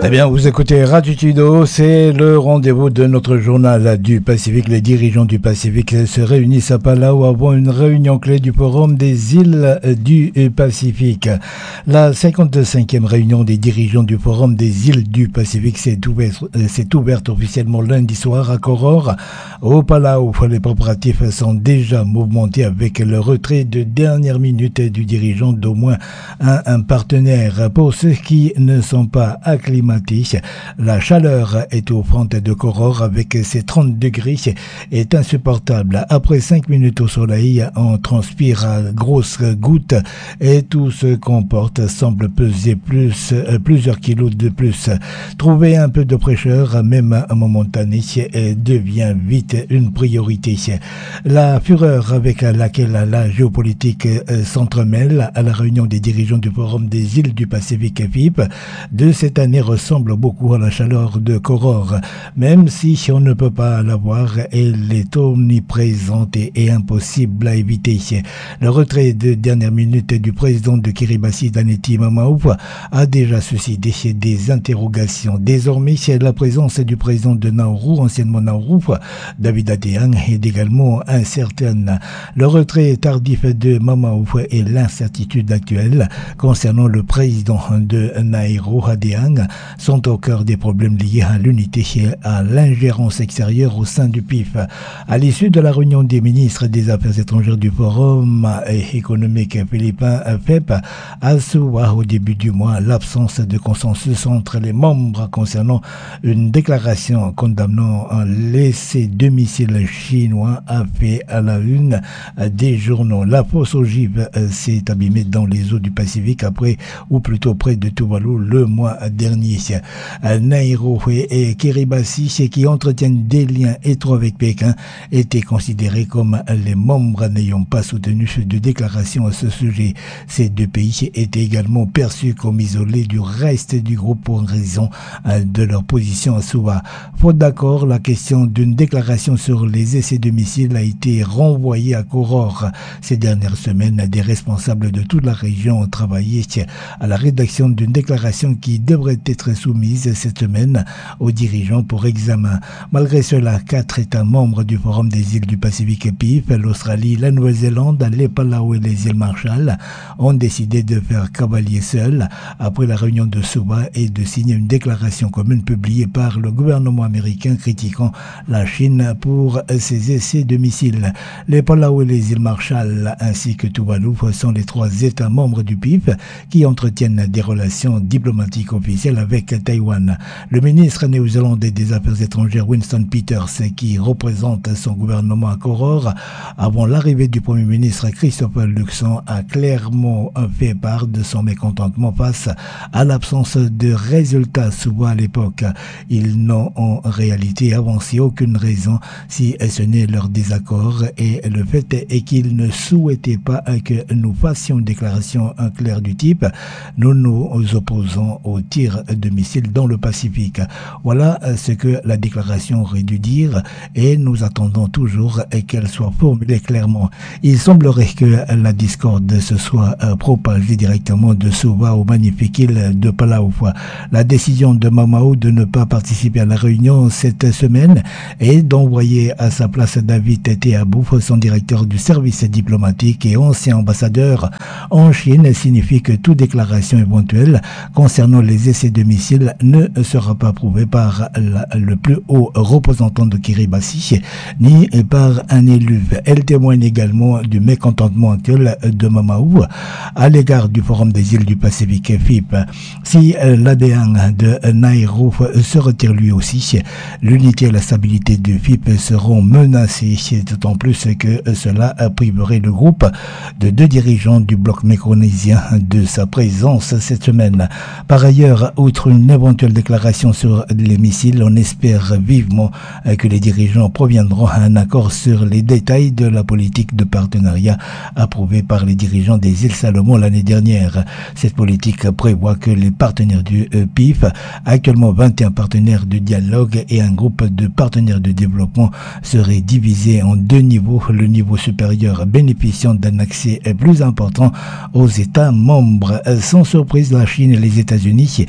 Eh bien, vous écoutez Radio Tudo, c'est le rendez-vous de notre journal du Pacifique. Les dirigeants du Pacifique se réunissent à Palau avant une réunion clé du Forum des îles du Pacifique. La 55e réunion des dirigeants du Forum des îles du Pacifique s'est ouverte officiellement lundi soir à Koror, au Palau. Les préparatifs sont déjà mouvementés avec le retrait de dernière minute du dirigeant d'au moins un partenaire. Pour ceux qui ne sont pas acclimatés, la chaleur étouffante de Koror avec ses 30 degrés est insupportable. Après 5 minutes au soleil, on transpire à grosses gouttes et tout ce qu'on porte semble peser plusieurs kilos de plus. Trouver un peu de fraîcheur, même momentanée, devient vite une priorité. La fureur avec laquelle la géopolitique s'entremêle à la réunion des dirigeants du Forum des îles du Pacifique FIP de cette année ressemble beaucoup à la chaleur de Koror, même si on ne peut pas la voir, elle est omniprésente et impossible à éviter. Le retrait de dernière minute du président de Kiribati, Daneti Mamaou, a déjà suscité des interrogations. Désormais, la présence du président de Nauru, anciennement Nauru, David Adeang, est également incertaine. Le retrait tardif de Mamaou et l'incertitude actuelle concernant le président de Nauru, Adeang, sont au cœur des problèmes liés à l'unité et à l'ingérence extérieure au sein du PIF. À l'issue de la réunion des ministres des Affaires étrangères du Forum économique philippin FEP, à Suva au début du mois, l'absence de consensus entre les membres concernant une déclaration condamnant un laisser-domicile chinois a fait à la une des journaux. La fosse ogive s'est abîmée dans les eaux du Pacifique après, ou plutôt près de Tuvalu, le mois dernier. Nauru et Kiribati, qui entretiennent des liens étroits avec Pékin, étaient considérés comme les membres n'ayant pas soutenu de déclaration à ce sujet. Ces deux pays étaient également perçus comme isolés du reste du groupe pour raison de leur position à Suva. Faute d'accord, la question d'une déclaration sur les essais de missiles a été renvoyée à Koror. Ces dernières semaines, des responsables de toute la région ont travaillé à la rédaction d'une déclaration qui devrait être soumise cette semaine aux dirigeants pour examen. Malgré cela, 4 États membres du Forum des îles du Pacifique PIF, l'Australie, la Nouvelle-Zélande, les Palau et les îles Marshall, ont décidé de faire cavalier seul après la réunion de Suva et de signer une déclaration commune publiée par le gouvernement américain critiquant la Chine pour ses essais de missiles. Les Palau et les îles Marshall ainsi que Tuvalu sont les 3 États membres du PIF qui entretiennent des relations diplomatiques officielles avec Taïwan. Le ministre néo-zélandais des Affaires étrangères Winston Peters, qui représente son gouvernement à Koror, avant l'arrivée du Premier ministre Christopher Luxon, a clairement fait part de son mécontentement face à l'absence de résultats souvent à l'époque. Ils n'ont en réalité avancé aucune raison si ce n'est leur désaccord, et le fait est qu'ils ne souhaitaient pas que nous fassions une déclaration claire du type « Nous nous opposons au tir de missiles dans le Pacifique ». Voilà ce que la déclaration aurait dû dire, et nous attendons toujours qu'elle soit formulée clairement. Il semblerait que la discorde se soit propagée directement de Suva au magnifique île de Palau. La décision de Mamaou de ne pas participer à la réunion cette semaine et d'envoyer à sa place David Teabou, son directeur du service diplomatique et ancien ambassadeur en Chine, signifie que toute déclaration éventuelle concernant les essais de missiles ne sera pas approuvée par le plus haut représentant de Kiribati ni par un élu. Elle témoigne également du mécontentement actuel de Mamaou à l'égard du Forum des îles du Pacifique FIP. Si l'ADN de Nauru se retire lui aussi, l'unité et la stabilité du FIP seront menacées, d'autant plus que cela priverait le groupe de 2 dirigeants du bloc méconésien de sa présence cette semaine. Par ailleurs, outre une éventuelle déclaration sur les missiles, on espère vivement que les dirigeants proviendront à un accord sur les détails de la politique de partenariat approuvée par les dirigeants des îles Salomon l'année dernière. Cette politique prévoit que les partenaires du PIF, actuellement 21 partenaires de dialogue et un groupe de partenaires de développement, seraient divisés en 2 niveaux. Le niveau supérieur bénéficiant d'un accès plus important aux États membres. Sans surprise, la Chine et les États-Unis, aux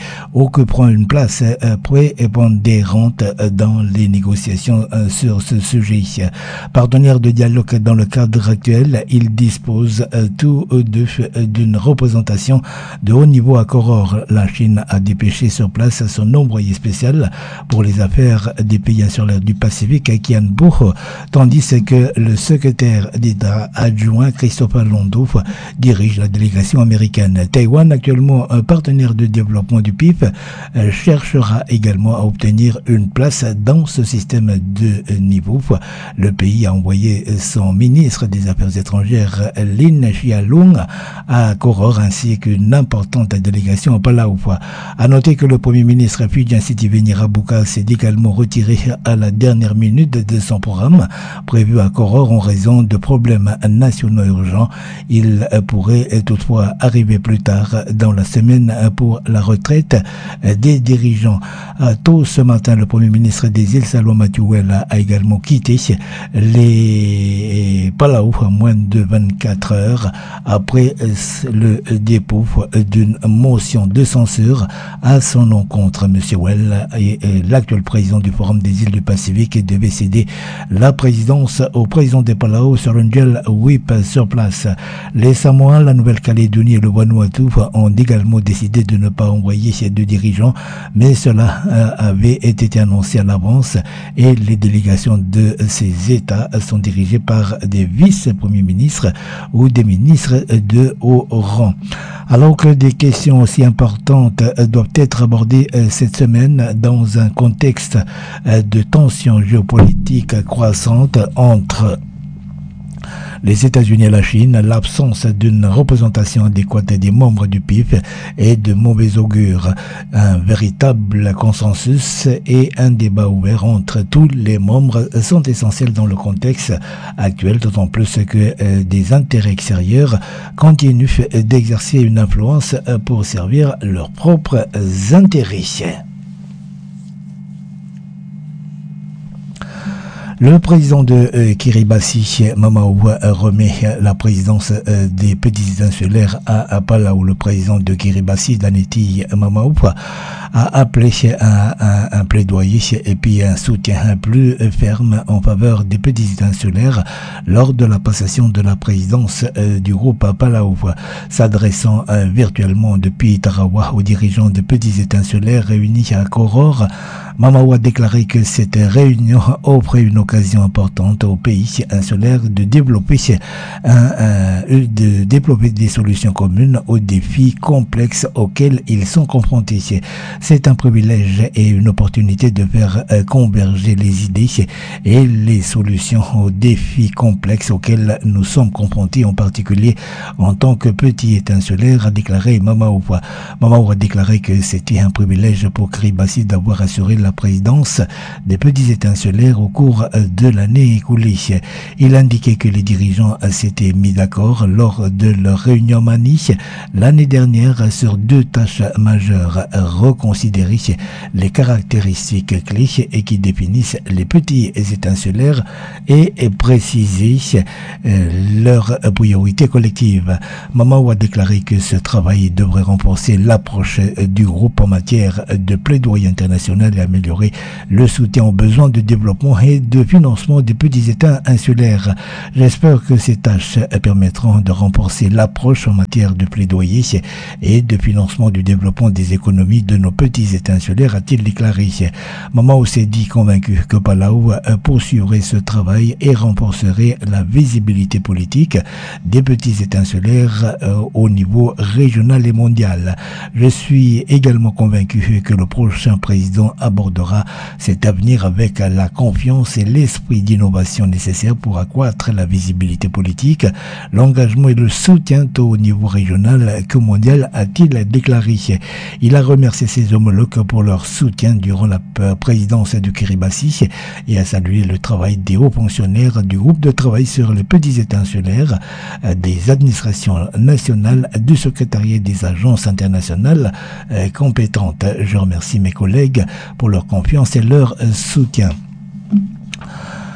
Maroc prend une place prépondérante dans les négociations sur ce sujet. Partenaire de dialogue dans le cadre actuel, il dispose tous deux d'une représentation de haut niveau à Koror. La Chine a dépêché sur place son envoyé spécial pour les affaires des pays insulaires du Pacifique, Kian Bourg, tandis que le secrétaire d'État adjoint Christopher Londo dirige la délégation américaine. Taïwan, actuellement un partenaire de développement du PIF, cherchera également à obtenir une place dans ce système de niveau. Le pays a envoyé son ministre des Affaires étrangères, Lin Chialung, à Koror, ainsi qu'une importante délégation à Palau. À noter que le Premier ministre Fujian Siti Rabuka s'est également retiré à la dernière minute de son programme prévu à Koror en raison de problèmes nationaux urgents. Il pourrait toutefois arriver plus tard dans la semaine pour la retraite des dirigeants. Tôt ce matin, le Premier ministre des îles Salwa Matuel a également quitté les Palau à moins de 24 heures après le dépôt d'une motion de censure à son encontre. Monsieur Well, l'actuel président du Forum des îles du Pacifique, devait céder la présidence au président des Palau, Sir Angel Whip, sur place. Les Samoa, la Nouvelle-Calédonie et le Vanuatu ont également décidé de ne pas envoyer ces deux dirigeants, mais cela avait été annoncé à l'avance et les délégations de ces États sont dirigées par des vice-premiers ministres ou des ministres de haut rang. Alors que des questions aussi importantes doivent être abordées cette semaine dans un contexte de tensions géopolitiques croissantes entre les États-Unis et la Chine, l'absence d'une représentation adéquate des membres du PIF est de mauvais augure. Un véritable consensus et un débat ouvert entre tous les membres sont essentiels dans le contexte actuel, d'autant plus que des intérêts extérieurs continuent d'exercer une influence pour servir leurs propres intérêts. Le président de Kiribati, Mamao, remet la présidence des petits insulaires à Palau. Le président de Kiribati, Daneti Mamao, a appelé un plaidoyer et puis un soutien plus ferme en faveur des petits insulaires lors de la passation de la présidence du groupe à Palau. S'adressant virtuellement depuis Tarawa aux dirigeants des petits insulaires réunis à Koror, Mamao a déclaré que cette réunion offrait une occasion importante aux pays insulaires de développer des solutions communes aux défis complexes auxquels ils sont confrontés. C'est un privilège et une opportunité de faire converger les idées et les solutions aux défis complexes auxquels nous sommes confrontés, en particulier en tant que petit insulaire, a déclaré Mamao. Mamao a déclaré que c'était un privilège pour Kiribati d'avoir assuré la présidence des petits États insulaires au cours de l'année écoulée. Il indiquait que les dirigeants s'étaient mis d'accord lors de leur réunion Mani l'année dernière sur deux tâches majeures: reconsidérer les caractéristiques clés et qui définissent les petits États insulaires et préciser leurs priorités collectives. Mamao a déclaré que ce travail devrait renforcer l'approche du groupe en matière de plaidoyer international et améliorer le soutien aux besoins de développement et de financement des petits États insulaires. J'espère que ces tâches permettront de renforcer l'approche en matière de plaidoyer et de financement du développement des économies de nos petits États insulaires, a-t-il déclaré. Mamao s'est dit convaincu que Palau poursuivrait ce travail et renforcerait la visibilité politique des petits États insulaires au niveau régional et mondial. Je suis également convaincu que le prochain président abordera cet avenir avec la confiance et l'esprit d'innovation nécessaire pour accroître la visibilité politique, l'engagement et le soutien tant au niveau régional que mondial, a-t-il déclaré. Il a remercié ses homologues pour leur soutien durant la présidence du Kiribati et a salué le travail des hauts fonctionnaires du groupe de travail sur les petits États insulaires, des administrations nationales, du secrétariat des agences internationales compétentes. Je remercie mes collègues pour leur confiance et leur soutien.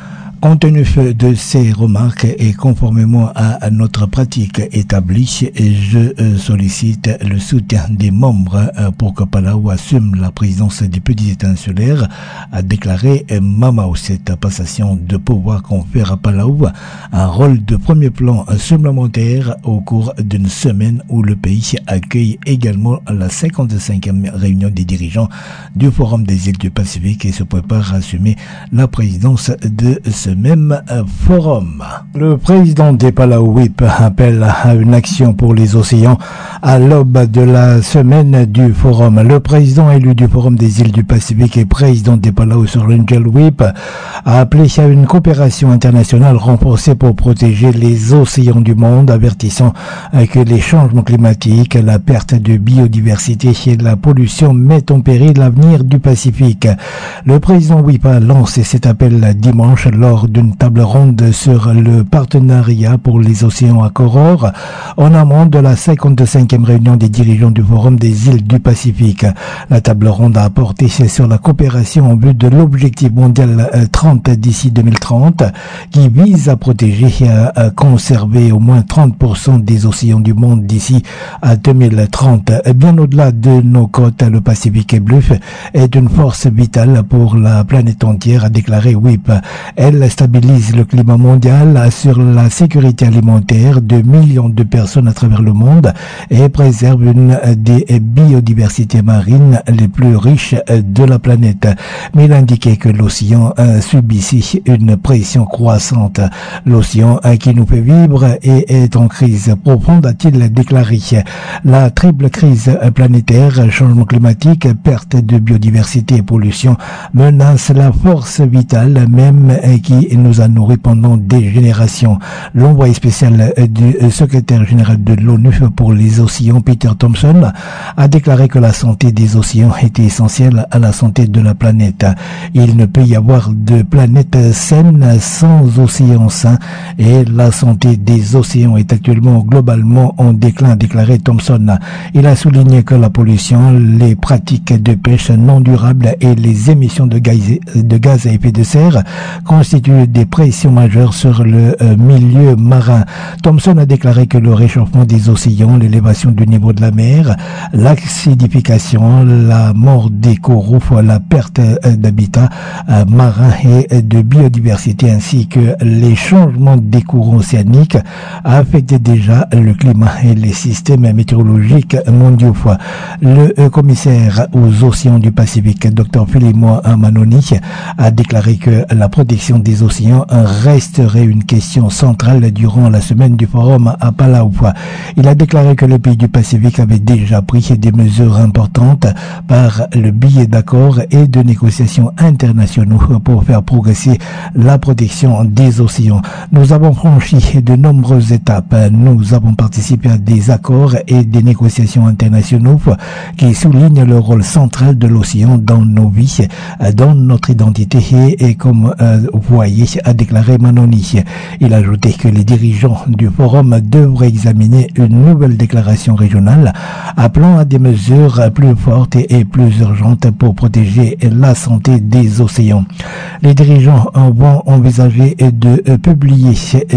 Compte tenu de ces remarques et conformément à notre pratique établie, je sollicite le soutien des membres pour que Palau assume la présidence des petits États insulaires, a déclaré Mamao. Cette passation de pouvoir confère à Palau un rôle de premier plan supplémentaire au cours d'une semaine où le pays accueille également la 55e réunion des dirigeants du Forum des îles du Pacifique et se prépare à assumer la présidence de ce même forum. Le président des Palau WIP appelle à une action pour les océans à l'aube de la semaine du forum. Le président élu du Forum des îles du Pacifique et président des Palau sur Angel WIP a appelé à une coopération internationale renforcée pour protéger les océans du monde, avertissant que les changements climatiques, la perte de biodiversité et la pollution mettent en péril l'avenir du Pacifique. Le président WIP a lancé cet appel dimanche lors d'une table ronde sur le partenariat pour les océans à Koror, en amont de la 55e réunion des dirigeants du Forum des îles du Pacifique. La table ronde a porté sur la coopération en vue de l'objectif mondial 30 d'ici 2030, qui vise à protéger et à conserver au moins 30% des océans du monde d'ici à 2030. Bien au-delà de nos côtes, le Pacifique bleu est une force vitale pour la planète entière, a déclaré WIP. Elle stabilise le climat mondial, assure la sécurité alimentaire de millions de personnes à travers le monde et préserve une des biodiversités marines les plus riches de la planète. Mais il indiquait que l'océan subit une pression croissante. L'océan qui nous fait vivre est en crise profonde, a-t-il déclaré. La triple crise planétaire, changement climatique, perte de biodiversité et pollution menace la force vitale même qui nous a nourris pendant des générations. L'envoyé spécial du secrétaire général de l'ONU pour les océans, Peter Thompson, a déclaré que la santé des océans était essentielle à la santé de la planète. Il ne peut y avoir de planète saine sans océan sain et la santé des océans est actuellement globalement en déclin, a déclaré Thompson. Il a souligné que la pollution, les pratiques de pêche non durables et les émissions de gaz à effet de serre constituent des pressions majeures sur le milieu marin. Thompson a déclaré que le réchauffement des océans, l'élévation du niveau de la mer, l'acidification, la mort des coraux, la perte d'habitat marin et de biodiversité ainsi que les changements des courants océaniques affectent déjà le climat et les systèmes météorologiques mondiaux. Le commissaire aux océans du Pacifique, Dr Filimo Manoni, a déclaré que la protection des océans resterait une question centrale durant la semaine du forum à Palau. Il a déclaré que le pays du Pacifique avait déjà pris des mesures importantes par le biais d'accords et de négociations internationaux pour faire progresser la protection des océans. Nous avons franchi de nombreuses étapes. Nous avons participé à des accords et des négociations internationaux qui soulignent le rôle central de l'océan dans nos vies, dans notre identité et comme vous voyez, a déclaré Manoni. Il a ajouté que les dirigeants du forum devraient examiner une nouvelle déclaration régionale appelant à des mesures plus fortes et plus urgentes pour protéger la santé des océans. Les dirigeants vont envisager de publier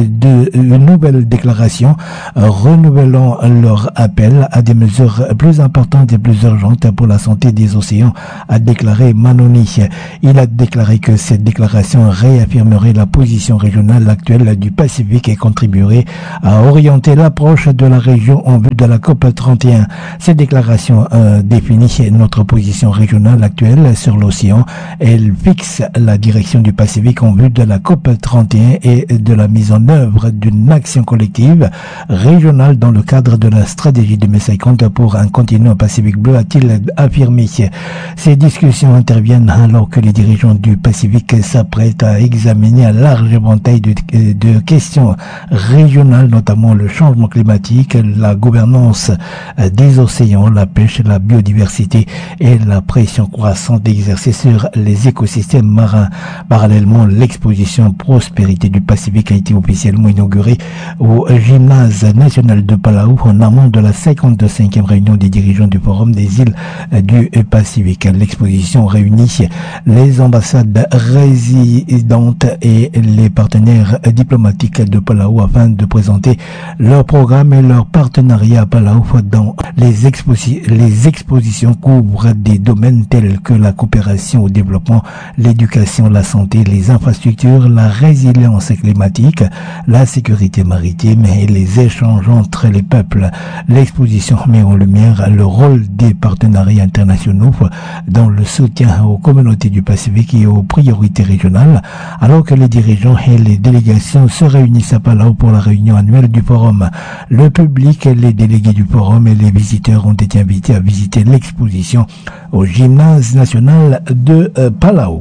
une nouvelle déclaration renouvelant leur appel à des mesures plus importantes et plus urgentes pour la santé des océans, a déclaré Manoni. Il a déclaré que cette déclaration réaffirmerait la position régionale actuelle du Pacifique et contribuerait à orienter l'approche de la région en vue de la COP 31. Cette déclaration définit notre position régionale actuelle sur l'océan. Elle fixe la direction du Pacifique en vue de la COP 31 et de la mise en œuvre d'une action collective régionale dans le cadre de la stratégie 2050 pour un continent Pacifique bleu, a-t-il affirmé. Ces discussions interviennent alors que les dirigeants du Pacifique s'apprêtent à examiner un large éventail de questions régionales, notamment le changement climatique, la gouvernance des océans, la pêche, la biodiversité et la pression croissante exercée sur les écosystèmes marins. Parallèlement, l'exposition Prospérité du Pacifique a été officiellement inaugurée au gymnase national de Palau en amont de la 55e réunion des dirigeants du Forum des îles du Pacifique. L'exposition réunit les ambassades résidentes rencontre et les partenaires diplomatiques de Palau afin de présenter leur programme et leur partenariat à Palau dans les expositions couvrent des domaines tels que la coopération au développement, l'éducation, la santé, les infrastructures, la résilience climatique, la sécurité maritime et les échanges entre les peuples. L'exposition met en lumière le rôle des partenariats internationaux dans le soutien aux communautés du Pacifique et aux priorités régionales, alors que les dirigeants et les délégations se réunissent à Palau pour la réunion annuelle du forum. Le public, les délégués du forum et les visiteurs ont été invités à visiter l'exposition au gymnase national de Palau.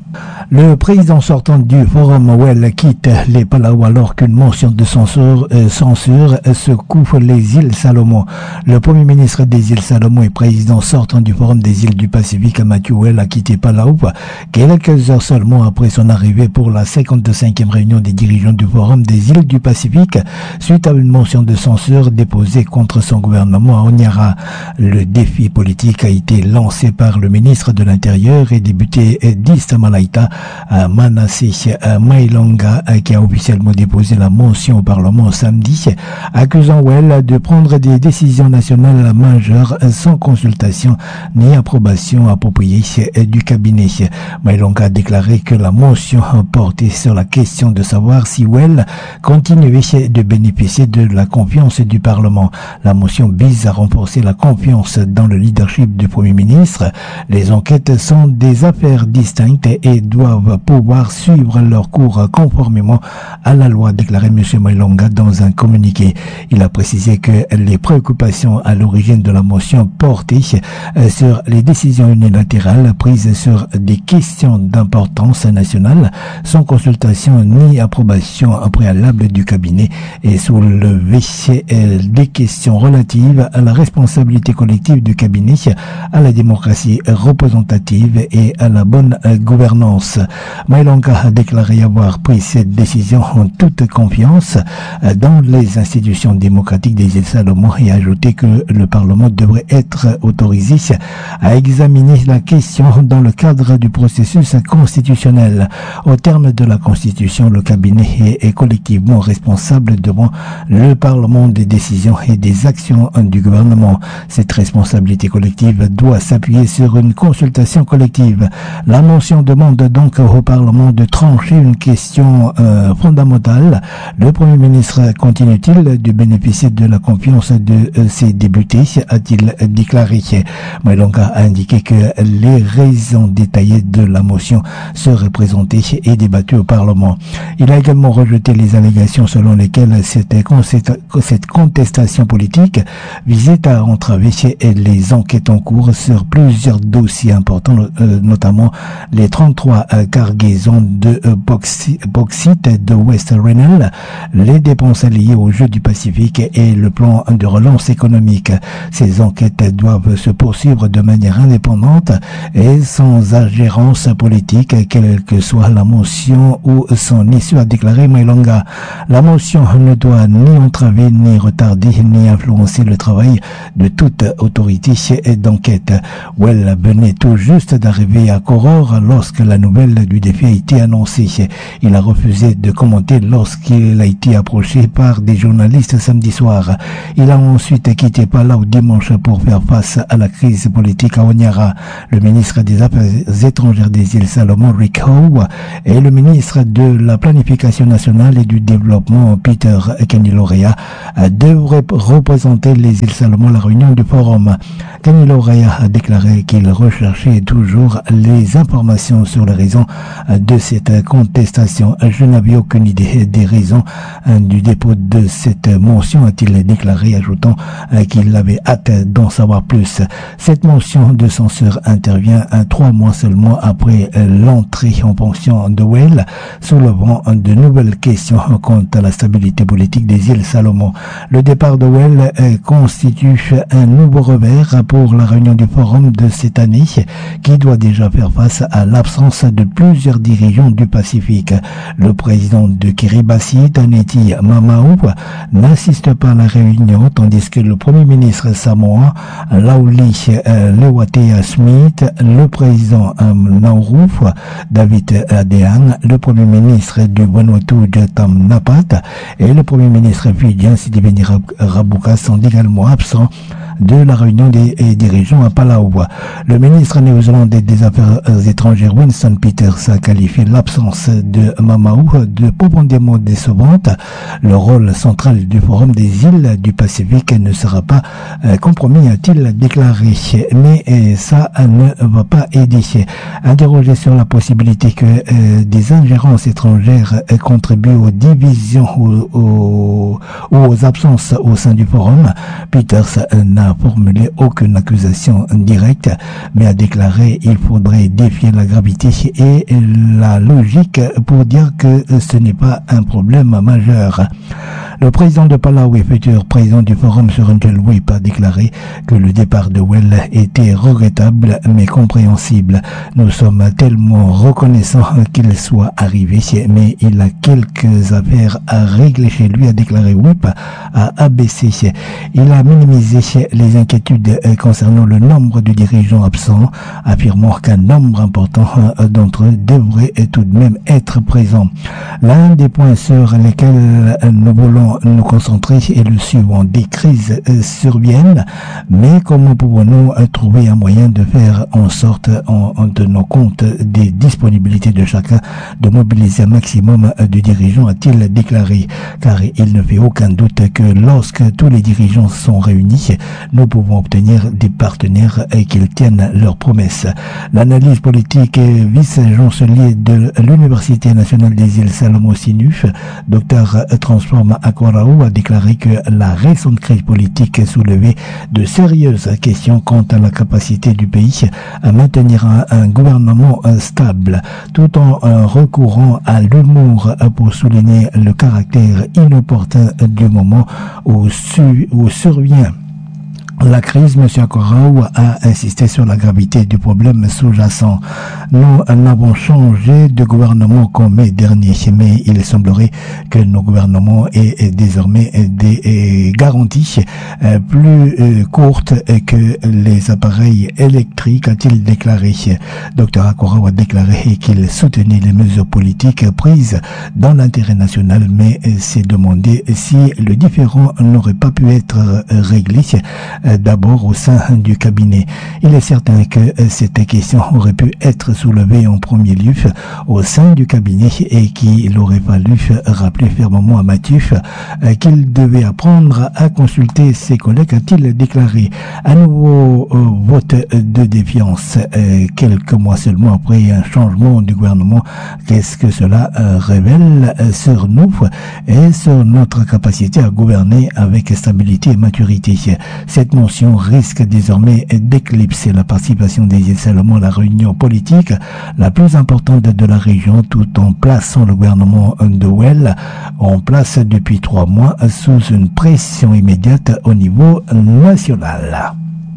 Le président sortant du forum Well quitte les Palau alors qu'une motion de censure secoue les îles Salomon. Le premier ministre des îles Salomon et président sortant du forum des îles du Pacifique, Matthew Well, a quitté Palau quelques heures seulement après son arrivée pour la 55e réunion des dirigeants du forum des îles du Pacifique suite à une motion de censure déposée contre son gouvernement à Honiara. Le défi politique a été lancé par le ministre de l'Intérieur et député d'East Malaita, Manasseh Mailonga, qui a officiellement déposé la motion au Parlement samedi, accusant Well de prendre des décisions nationales majeures sans consultation ni approbation appropriée du cabinet. Mailonga a déclaré que la motion portait sur la question de savoir si Well continuait de bénéficier de la confiance du Parlement. La motion vise à renforcer la confiance dans le leadership du Premier ministre. Les enquêtes sont des affaires distinctes et doivent pouvoir suivre leur cours conformément à la loi, déclaré M. Mailonga dans un communiqué. Il a précisé que les préoccupations à l'origine de la motion portaient sur les décisions unilatérales prises sur des questions d'importance nationale sans consultation ni approbation préalable du cabinet et soulever des questions relatives à la responsabilité collective du cabinet, à la démocratie représentative et à la bonne gouvernance. Mailonga a déclaré avoir pris cette décision en toute confiance dans les institutions démocratiques des îles Salomon et a ajouté que le Parlement devrait être autorisé à examiner la question dans le cadre du processus constitutionnel. Au terme de la Constitution, le cabinet est collectivement responsable devant le Parlement des décisions et des actions du gouvernement. Cette responsabilité collective doit s'appuyer sur une consultation collective. La motion demande donc au Parlement de trancher une question fondamentale. Le Premier ministre continue-t-il de bénéficier de la confiance de ses députés, a-t-il déclaré. Mailonga a indiqué que les raisons détaillées de la motion seraient présentées et débattues au Parlement. Il a également rejeté les allégations selon lesquelles cette contestation politique visait à entraver les enquêtes en cours sur plusieurs dossiers importants, notamment les 33 cargaisons de bauxite de West Renal, les dépenses liées aux Jeux du Pacifique et le plan de relance économique. Ces enquêtes doivent se poursuivre de manière indépendante et sans ingérence politique, quelle que soit la motion ou son issue, a déclaré Mailonga. La motion ne doit ni entraver, ni retarder, ni influencer le travail de toute autorité d'enquête. Well venait tout juste d'arriver à Koror lorsque la nouvelle du défi a été annoncée. Il a refusé de commenter lorsqu'il a été approché par des journalistes samedi soir. Il a ensuite quitté Palau dimanche pour faire face à la crise politique à Honiara. Le ministre des Affaires étrangères des îles Salomon, Rick Howe, et le ministre de la Planification nationale et du Développement, Peter Kenilorea, devraient représenter les îles Salomon à la réunion du forum. Kenilorea a déclaré qu'il recherchait toujours les informations sur les raisons de cette contestation. Je n'avais aucune idée des raisons du dépôt de cette motion, a-t-il déclaré, ajoutant qu'il avait hâte d'en savoir plus. Cette motion de censure intervient 3 mois seulement après l'entrée en fonction de Well, soulevant de nouvelles questions quant à la stabilité politique des îles Salomon. Le départ de Well constitue un nouveau revers pour la réunion du forum de cette année, qui doit déjà faire face à l'absence de plusieurs dirigeants du Pacifique. Le président de Kiribati, Taneti Mamau, n'assiste pas à la réunion, tandis que le premier ministre Samoa, Lauli Lewatea Smith, le président Nauru, David Adeang, le premier ministre du Vanuatu, Jatam Napat, et le premier ministre fidjien, Sidibeni Rabuka, sont également absents de la réunion des dirigeants à Palau. Le ministre néo-zélandais des Affaires étrangères Winston Peters a qualifié l'absence de Mamau de profondément décevante. Le rôle central du Forum des îles du Pacifique ne sera pas compromis, a-t-il déclaré. Mais ça ne va pas aider. Interrogé sur la possibilité que des ingérences étrangères contribuent aux divisions ou aux absences au sein du Forum, Peters n'a formulé aucune accusation directe, mais a déclaré qu'il faudrait défier la gravité et la logique pour dire que ce n'est pas un problème majeur. Le président de Palau et futur président du Forum sur Angel Whip a déclaré que le départ de Well était regrettable mais compréhensible. Nous sommes tellement reconnaissants qu'il soit arrivé, mais il a quelques affaires à régler chez lui, a déclaré Whip à ABC. Il a minimisé les inquiétudes concernant le nombre de dirigeants absents, affirmant qu'un nombre important d'entre eux devrait tout de même être présent. L'un des points sur lesquels nous voulons nous concentrer est le suivant. Des crises surviennent, mais comment pouvons-nous trouver un moyen de faire en sorte, en tenant compte des disponibilités de chacun, de mobiliser un maximum de dirigeants, a-t-il déclaré, car il ne fait aucun doute que lorsque tous les dirigeants sont réunis, nous pouvons obtenir des partenaires qu'ils tiennent leurs promesses. L'analyse politique vice-chancelier de l'Université nationale des îles Salomon Sinuf, Dr Transform Akwarao, a déclaré que la récente crise politique soulevait de sérieuses questions quant à la capacité du pays à maintenir un gouvernement stable, tout en recourant à l'humour pour souligner le caractère inopportun du moment où survient la crise. M. Akwarao a insisté sur la gravité du problème sous-jacent. Nous n'avons changé de gouvernement qu'en mai dernier, mais il semblerait que nos gouvernements aient désormais des garanties plus courtes que les appareils électriques, a-t-il déclaré. Dr Akwarao a déclaré qu'il soutenait les mesures politiques prises dans l'intérêt national, mais s'est demandé si le différend n'aurait pas pu être réglé d'abord au sein du cabinet. Il est certain que cette question aurait pu être soulevée en premier lieu au sein du cabinet et qu'il aurait fallu rappeler fermement à Mathieu qu'il devait apprendre à consulter ses collègues, a-t-il déclaré. Un nouveau vote de défiance quelques mois seulement après un changement du gouvernement. Qu'est-ce que cela révèle sur nous et sur notre capacité à gouverner avec stabilité et maturité? Cette motion risque désormais d'éclipser la participation des îles Salomon à la réunion politique la plus importante de la région, tout en plaçant le gouvernement de Well en place depuis 3 mois sous une pression immédiate au niveau national.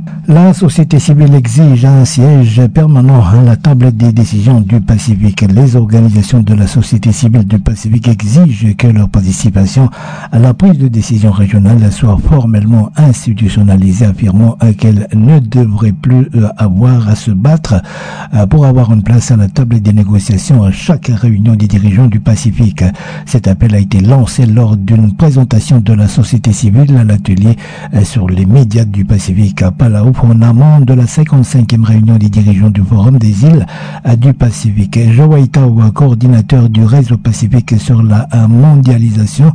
La société civile exige un siège permanent à la table des décisions du Pacifique. Les organisations de la société civile du Pacifique exigent que leur participation à la prise de décision régionale soit formellement institutionnalisée, affirmant qu'elles ne devraient plus avoir à se battre pour avoir une place à la table des négociations à chaque réunion des dirigeants du Pacifique. Cet appel a été lancé lors d'une présentation de la société civile à l'atelier sur les médias du Pacifique à Palau, en amont de la 55e réunion des dirigeants du Forum des îles du Pacifique. Joe Waitao, coordinateur du réseau Pacifique sur la mondialisation,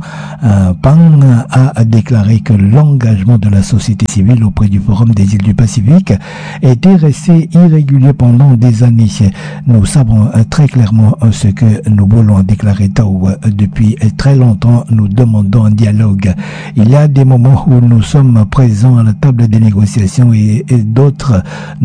PAN, a déclaré que l'engagement de la société civile auprès du Forum des îles du Pacifique était resté irrégulier pendant des années. Nous savons très clairement ce que nous voulons, déclarer Tao. Depuis très longtemps, nous demandons un dialogue. Il y a des moments où nous sommes présents à la table des négociations et et d'autres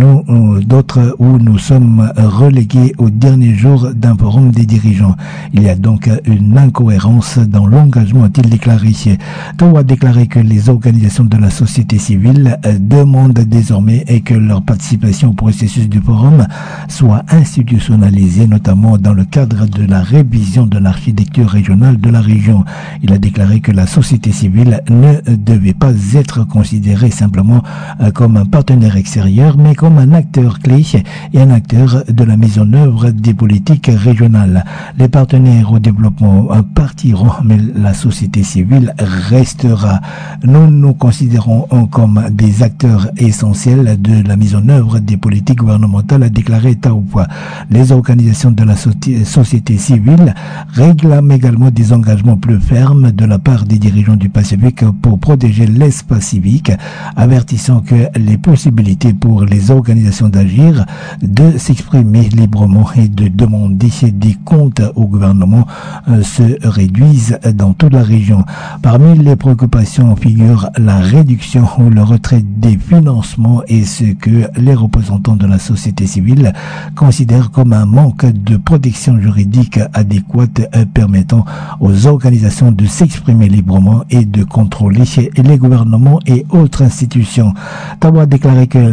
où nous sommes relégués au dernier jour d'un forum des dirigeants. Il y a donc une incohérence dans l'engagement, a-t-il déclaré. Tao a déclaré que les organisations de la société civile demandent désormais que leur participation au processus du forum soit institutionnalisée, notamment dans le cadre de la révision de l'architecture régionale de la région. Il a déclaré que la société civile ne devait pas être considérée simplement comme un partenaire extérieur, mais comme un acteur clé et un acteur de la mise en œuvre des politiques régionales. Les partenaires au développement partiront, mais la société civile restera. Nous nous considérons comme des acteurs essentiels de la mise en œuvre des politiques gouvernementales, a déclaré Taoua. Les organisations de la société civile réclament également des engagements plus fermes de la part des dirigeants du Pacifique pour protéger l'espace civique, avertissant que les possibilités pour les organisations d'agir, de s'exprimer librement et de demander des comptes au gouvernement se réduisent dans toute la région. Parmi les préoccupations figure la réduction ou le retrait des financements et ce que les représentants de la société civile considèrent comme un manque de protection juridique adéquate permettant aux organisations de s'exprimer librement et de contrôler les gouvernements et autres institutions. Tao a déclaré que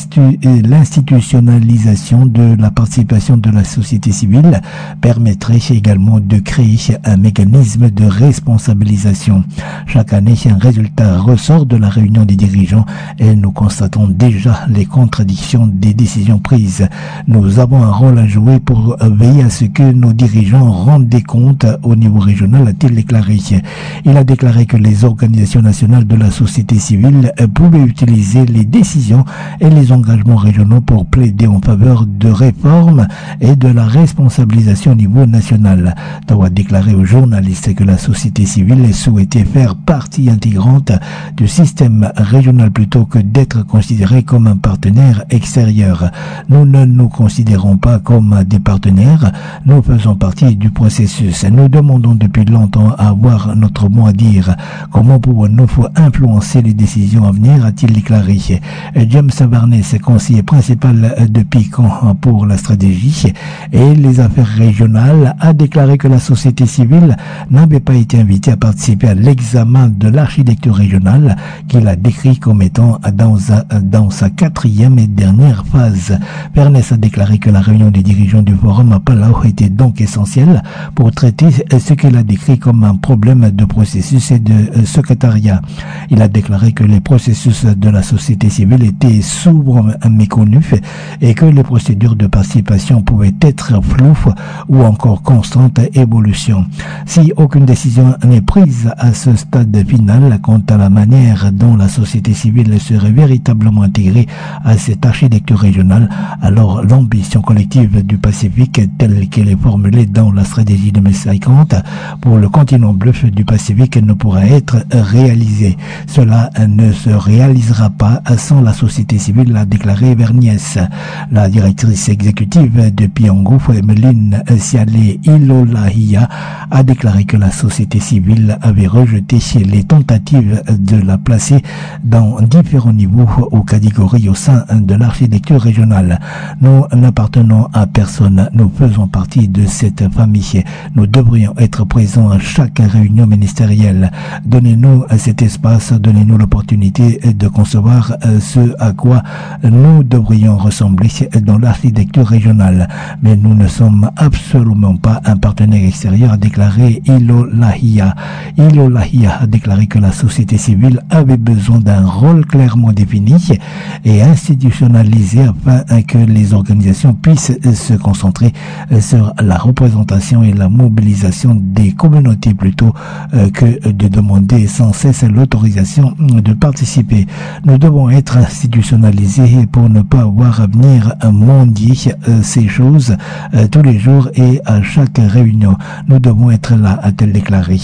l'institutionnalisation de la participation de la société civile permettrait également de créer un mécanisme de responsabilisation. Chaque année, un résultat ressort de la réunion des dirigeants et nous constatons déjà les contradictions des décisions prises. Nous avons un rôle à jouer pour veiller à ce que nos dirigeants rendent des comptes au niveau régional, a-t-il déclaré. Il a déclaré que les organisations nationales de la société civile pouvaient utiliser les décisions et les engagements régionaux pour plaider en faveur de réformes et de la responsabilisation au niveau national. Tao a déclaré aux journalistes que la société civile souhaitait faire partie intégrante du système régional plutôt que d'être considérée comme un partenaire extérieur. Nous ne nous considérons pas comme des partenaires, nous faisons partie du processus. Nous demandons depuis longtemps à avoir notre mot à dire. Comment pouvons-nous influencer les décisions à venir, a-t-il déclaré. James Barnes, conseiller principal de PICAN pour la stratégie et les affaires régionales, a déclaré que la société civile n'avait pas été invitée à participer à l'examen de l'architecture régionale qu'il a décrit comme étant dans sa quatrième et dernière phase. Barnes a déclaré que la réunion des dirigeants du forum à Palau était donc essentielle pour traiter ce qu'il a décrit comme un problème de processus et de secrétariat. Il a déclaré que les processus de la société civile étaient souvent méconnus et que les procédures de participation pouvaient être floues ou encore constantes évolution. Si aucune décision n'est prise à ce stade final quant à la manière dont la société civile serait véritablement intégrée à cette architecture régionale, alors l'ambition collective du Pacifique telle qu'elle est formulée dans la stratégie 2050 pour le continent bleu du Pacifique ne pourra être réalisée. Cela ne se réalisera pas sans la société civile, a déclaré Verniès. La directrice exécutive de Piango, Emeline Siale Ilolahia, a déclaré que la société civile avait rejeté les tentatives de la placer dans différents niveaux ou catégories au sein de l'architecture régionale. Nous n'appartenons à personne, nous faisons partie de cette famille. Nous devrions être présents à chaque réunion ministérielle. Donnez-nous cet espace, donnez-nous l'opportunité de concevoir ce à quoi nous devrions ressembler dans l'architecture régionale. Mais nous ne sommes absolument pas un partenaire extérieur, a déclaré Ilolahia. Ilolahia a déclaré que la société civile avait besoin d'un rôle clairement défini et institutionnalisé afin que les organisations puissent se concentrer sur la représentation et la mobilisation des communautés plutôt que de demander sans cesse l'autorisation de participer. Nous devons être institutionnalisés pour ne pas avoir à venir mendier ces choses tous les jours et à chaque réunion. Nous devons être là, a-t-elle déclaré.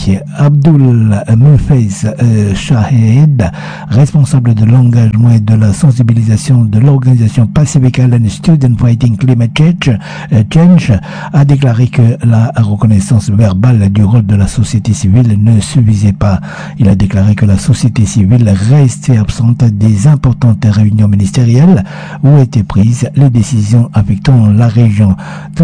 Abdul Mufez Shahed, responsable de l'engagement et de la sensibilisation de l'organisation Pacific Island Student Fighting Climate Change, a déclaré que la reconnaissance verbale du rôle de la société civile ne suffisait pas. Il a déclaré que la société civile restait absente des importantes importante réunion ministérielle où étaient prises les décisions affectant la région.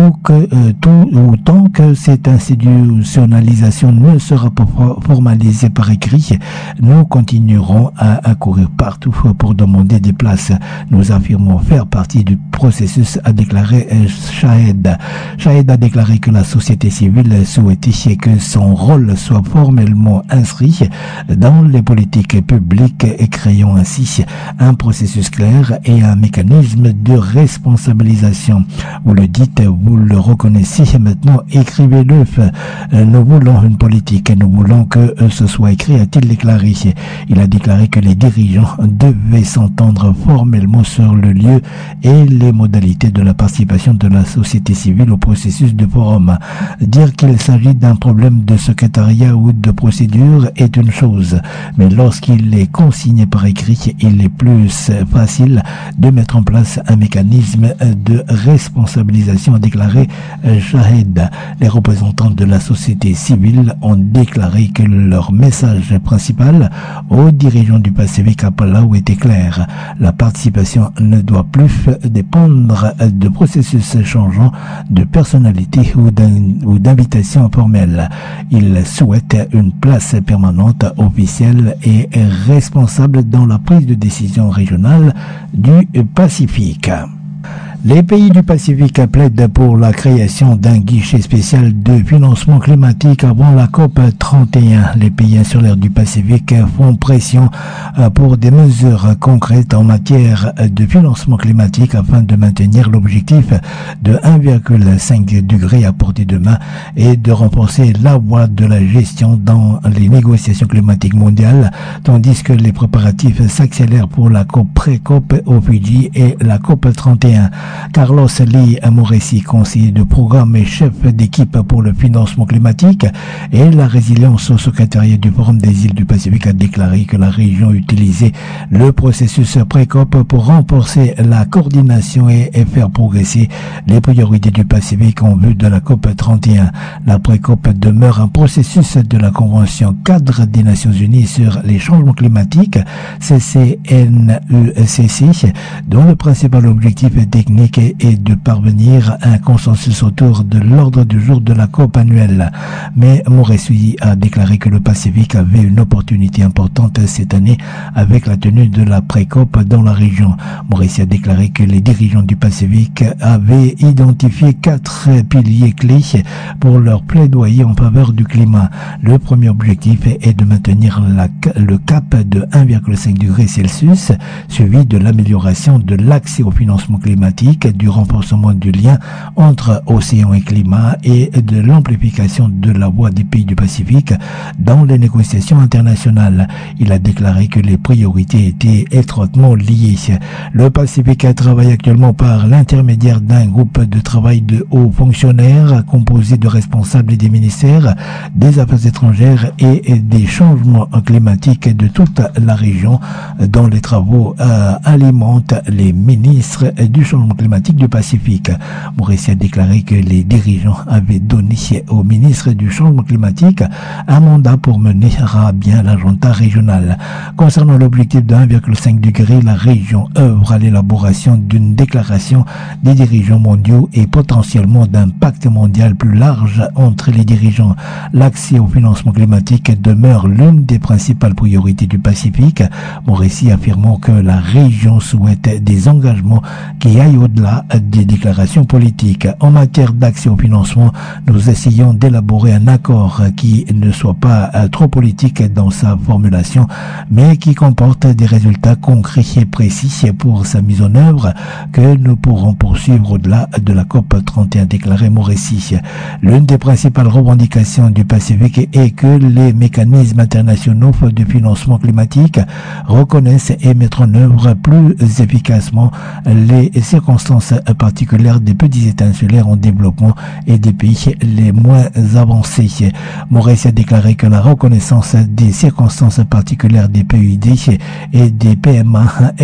Tant que cette institutionnalisation ne sera pas formalisée par écrit, nous continuerons à courir partout pour demander des places. Nous affirmons faire partie du processus, a déclaré Chahed. Chahed a déclaré que la société civile souhaitait que son rôle soit formellement inscrit dans les politiques publiques et créant ainsi un processus clair et un mécanisme de responsabilisation. Vous le dites, vous le reconnaissez, maintenant écrivez-le. Nous voulons une politique, nous voulons que ce soit écrit, a-t-il déclaré. Il a déclaré que les dirigeants devaient s'entendre formellement sur le lieu et les modalités de la participation de la société civile au processus de forum. Dire qu'il s'agit d'un problème de secrétariat ou de procédure est une chose, mais lorsqu'il est consigné par écrit, il est plus facile de mettre en place un mécanisme de responsabilisation, a déclaré Chahed. Les représentants de la société civile ont déclaré que leur message principal aux dirigeants du Pacifique à Palau était clair. La participation ne doit plus dépendre de processus changeants, de personnalité ou d'invitation informelle. Ils souhaitent une place permanente, officielle et responsable dans la prise de décision régionale du Pacifique. Les pays du Pacifique plaident pour la création d'un guichet spécial de financement climatique avant la COP 31. Les pays insulaires du Pacifique font pression pour des mesures concrètes en matière de financement climatique afin de maintenir l'objectif de 1,5 degré à portée de main et de renforcer la voie de la gestion dans les négociations climatiques mondiales, tandis que les préparatifs s'accélèrent pour la COP pré-COP au Fidji et la COP 31. Carlos Lee Moressi, conseiller de programme et chef d'équipe pour le financement climatique et la résilience au secrétariat du Forum des îles du Pacifique, a déclaré que la région utilisait le processus pré-COP pour renforcer la coordination et faire progresser les priorités du Pacifique en vue de la COP 31. La pré-COP demeure un processus de la Convention cadre des Nations Unies sur les changements climatiques, CCNUCC, dont le principal objectif technique est de parvenir à un consensus autour de l'ordre du jour de la COP annuelle. Mais Moressi a déclaré que le Pacifique avait une opportunité importante cette année avec la tenue de la pré-COP dans la région. Moressi a déclaré que les dirigeants du Pacifique avaient identifié 4 piliers clés pour leur plaidoyer en faveur du climat. Le premier objectif est de maintenir le cap de 1,5 degré Celsius, suivi de l'amélioration de l'accès au financement climatique, du renforcement du lien entre océan et climat et de l'amplification de la voix des pays du Pacifique dans les négociations internationales. Il a déclaré que les priorités étaient étroitement liées. Le Pacifique travaille actuellement par l'intermédiaire d'un groupe de travail de hauts fonctionnaires composé de responsables des ministères des Affaires étrangères et des changements climatiques de toute la région, dont les travaux alimentent les ministres du changement climatique du Pacifique. Moressi a déclaré que les dirigeants avaient donné au ministre du changement climatique un mandat pour mener à bien l'agenda régional. Concernant l'objectif de 1,5 degré, la région œuvre à l'élaboration d'une déclaration des dirigeants mondiaux et potentiellement d'un pacte mondial plus large entre les dirigeants. L'accès au financement climatique demeure l'une des principales priorités du Pacifique. Moressi affirmant que la région souhaite des engagements qui aillent au-delà des déclarations politiques. En matière d'accès au financement, nous essayons d'élaborer un accord qui ne soit pas trop politique dans sa formulation, mais qui comporte des résultats concrets et précis pour sa mise en œuvre que nous pourrons poursuivre au-delà de la COP 31, déclaré Moressi. L'une des principales revendications du Pacifique est que les mécanismes internationaux de financement climatique reconnaissent et mettent en œuvre plus efficacement les circonstances particulières des petits États insulaires en développement et des pays les moins avancés. Moressi a déclaré que la reconnaissance des circonstances particulières des PUD et des PMA